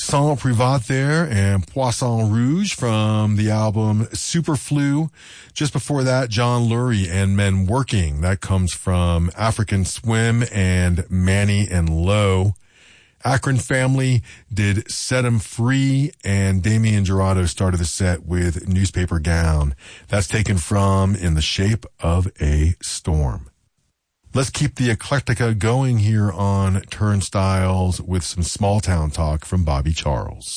Sans Privat there and Poisson Rouge from the album Superflu. Just before that, John Lurie and Men Working. That comes from African Swim and Manny and Low. Akron Family did Set 'Em Free, and Damian Gerardo started the set with Newspaper Gown. That's taken from In the Shape of a Storm. Let's keep the eclectica going here on Turnstiles with some small town talk from Bobby Charles.